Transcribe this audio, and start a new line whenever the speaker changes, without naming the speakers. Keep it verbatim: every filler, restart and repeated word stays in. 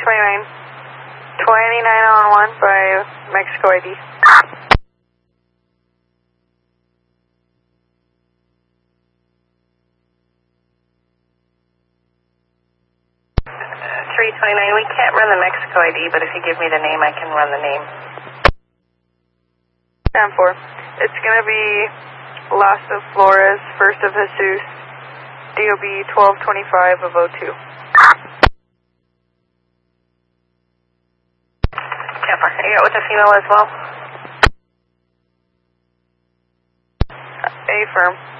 twenty-nine. twenty-nine on one by Mexico I D. three twenty-nine, we can't run the Mexico I D, but if you give me the name, I can run the name. ten four. It's going to be last of Flores, first of Jesus, D O B twelve twenty-five of oh two. ten four, you got with the female as well? A firm.